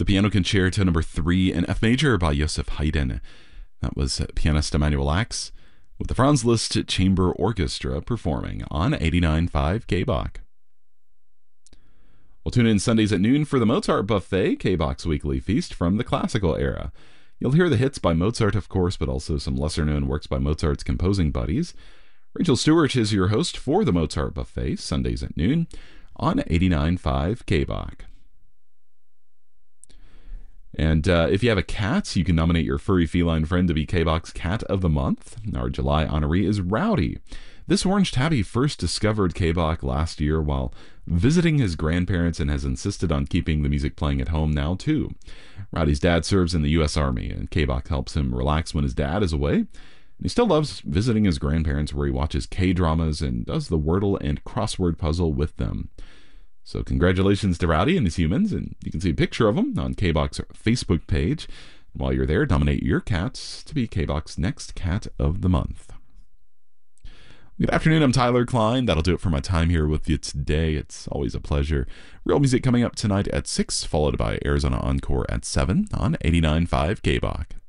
The Piano Concerto number 3 in F major by Joseph Haydn. That was pianist Emanuel Ax with the Franz Liszt Chamber Orchestra performing on 89.5 KBach. We'll tune in Sundays at noon for the Mozart Buffet, KBach's weekly feast from the classical era. You'll hear the hits by Mozart, of course, but also some lesser-known works by Mozart's composing buddies. Rachel Stewart is your host for the Mozart Buffet, Sundays at noon on 89.5 KBach. And if you have a cat, you can nominate your furry feline friend to be KBach's Cat of the Month. Our July honoree is Rowdy. This orange tabby first discovered KBach last year while visiting his grandparents and has insisted on keeping the music playing at home now, too. Rowdy's dad serves in the U.S. Army, and KBach helps him relax when his dad is away. And he still loves visiting his grandparents, where he watches K-dramas and does the Wordle and crossword puzzle with them. So congratulations to Rowdy and his humans, and you can see a picture of him on KBach's Facebook page. While you're there, nominate your cats to be KBach's next Cat of the Month. Good afternoon, I'm Tyler Klein. That'll do it for my time here with you today. It's always a pleasure. Real music coming up tonight at 6, followed by Arizona Encore at 7 on 89.5 KBach.